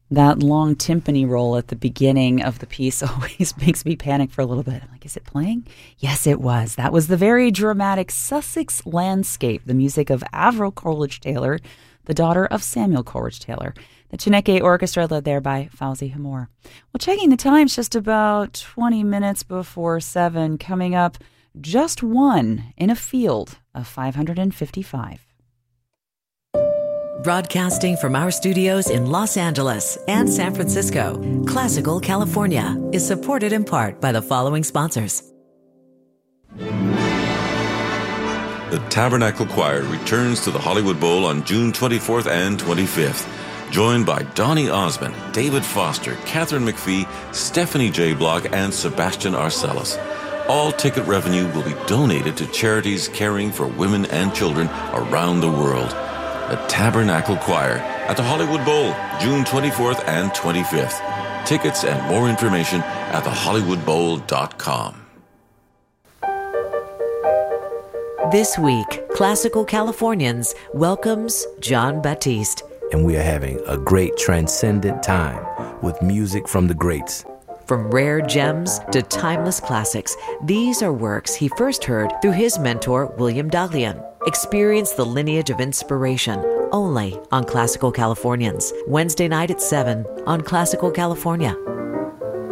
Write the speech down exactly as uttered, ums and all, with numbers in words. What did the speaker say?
That long timpani roll at the beginning of the piece always makes me panic for a little bit. I'm like, is it playing? Yes, it was. That was the very dramatic Sussex Landscape, the music of Avril Coleridge-Taylor, the daughter of Samuel Coleridge-Taylor. The Chineke Orchestra, led there by Fawzi Hammour. Well, checking the time's just about twenty minutes before seven. Coming up, just one in a field of five hundred fifty-five. Broadcasting from our studios in Los Angeles and San Francisco, Classical California is supported in part by the following sponsors. The Tabernacle Choir returns to the Hollywood Bowl on June twenty-fourth and twenty-fifth. Joined by Donny Osmond, David Foster, Catherine McPhee, Stephanie J. Block, and Sebastian Arcellus. All ticket revenue will be donated to charities caring for women and children around the world. The Tabernacle Choir at the Hollywood Bowl, June twenty-fourth and twenty-fifth. Tickets and more information at the hollywood bowl dot com. This week, Classical Californians welcomes Jon Batiste. And we are having a great transcendent time with music from the greats. From rare gems to timeless classics, these are works he first heard through his mentor, William Dalian. Experience the lineage of inspiration only on Classical Californians. Wednesday night at seven on Classical California.